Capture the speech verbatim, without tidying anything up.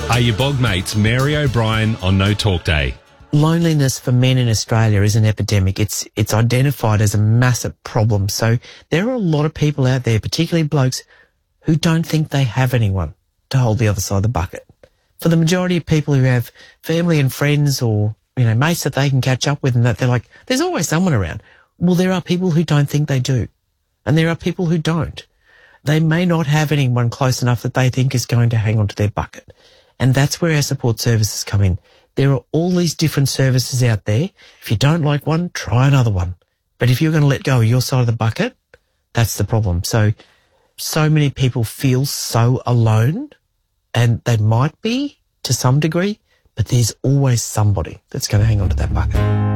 Are your bog mates Mary O'Brien on No Talk Day? Loneliness for men in Australia is an epidemic. It's it's identified as a massive problem. So there are a lot of people out there, particularly blokes, who don't think they have anyone to hold the other side of the bucket. For the majority of people who have family and friends or, you know, mates that they can catch up with and that they're like, there's always someone around. Well, there are people who don't think they do. And there are people who don't. They may not have anyone close enough that they think is going to hang on to their bucket. And that's where our support services come in. There are all these different services out there. If you don't like one, try another one. But if you're going to let go of your side of the bucket, that's the problem. So, so many people feel so alone, and they might be to some degree, but there's always somebody that's going to hang on to that bucket.